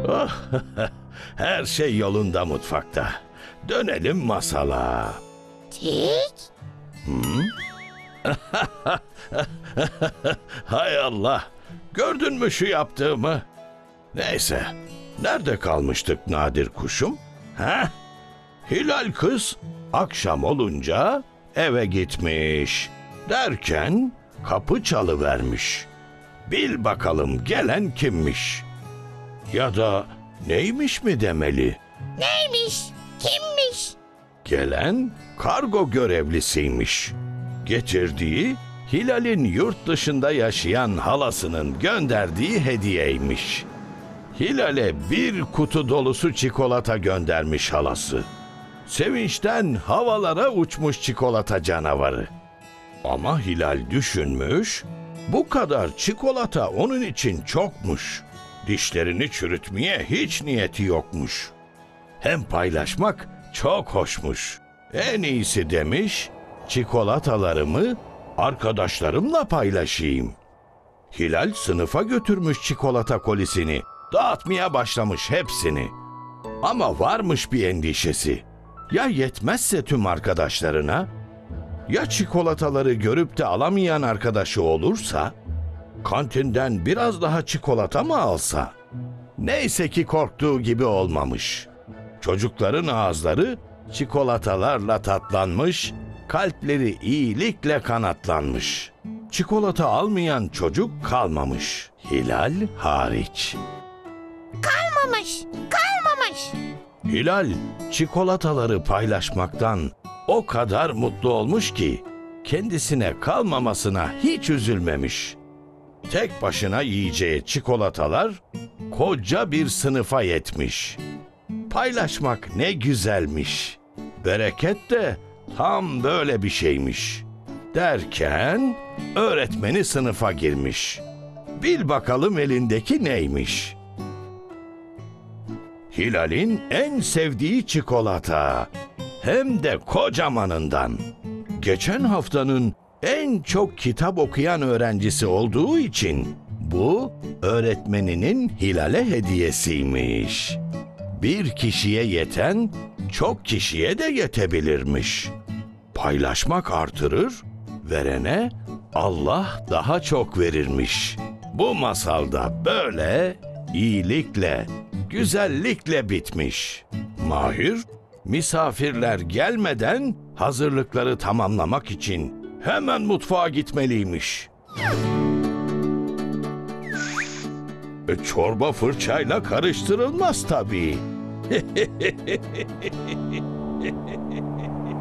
Oh, her şey yolunda mutfakta. Dönelim masala. Tik. Hay Allah! Gördün mü şu yaptığımı? Neyse, nerede kalmıştık Nadir kuşum? Ha? Hilal kız akşam olunca eve gitmiş. Derken kapı çalıvermiş. Bil bakalım gelen kimmiş? Ya da neymiş mi demeli? Neymiş? Kimmiş? Gelen kargo görevlisiymiş. Getirdiği Hilal'in yurt dışında yaşayan halasının gönderdiği hediyeymiş. Hilal'e bir kutu dolusu çikolata göndermiş halası. Sevinçten havalara uçmuş çikolata canavarı. Ama Hilal düşünmüş, bu kadar çikolata onun için çokmuş. Dişlerini çürütmeye hiç niyeti yokmuş. Hem paylaşmak çok hoşmuş. En iyisi demiş, çikolatalarımı arkadaşlarımla paylaşayım. Hilal sınıfa götürmüş çikolata kolisini, dağıtmaya başlamış hepsini. Ama varmış bir endişesi. Ya yetmezse tüm arkadaşlarına? Ya çikolataları görüp de alamayan arkadaşı olursa? Kantinden biraz daha çikolata mı alsa? Neyse ki korktuğu gibi olmamış. Çocukların ağızları çikolatalarla tatlanmış, kalpleri iyilikle kanatlanmış. Çikolata almayan çocuk kalmamış, Hilal hariç. Kalmamış. Hilal çikolataları paylaşmaktan o kadar mutlu olmuş ki kendisine kalmamasına hiç üzülmemiş. Tek başına yiyeceği çikolatalar koca bir sınıfa yetmiş. Paylaşmak ne güzelmiş. Bereket de tam böyle bir şeymiş. Derken öğretmeni sınıfa girmiş. Bil bakalım elindeki neymiş? Hilal'in en sevdiği çikolata. Hem de kocamanından. Geçen haftanın en çok kitap okuyan öğrencisi olduğu için bu öğretmeninin Hilal'e hediyesiymiş. Bir kişiye yeten çok kişiye de yetebilirmiş. Paylaşmak artırır, verene Allah daha çok verirmiş. Bu masalda böyle iyilikle, güzellikle bitmiş. Mahir, misafirler gelmeden hazırlıkları tamamlamak için hemen mutfağa gitmeliymiş. Çorba fırçayla karıştırılmaz tabii.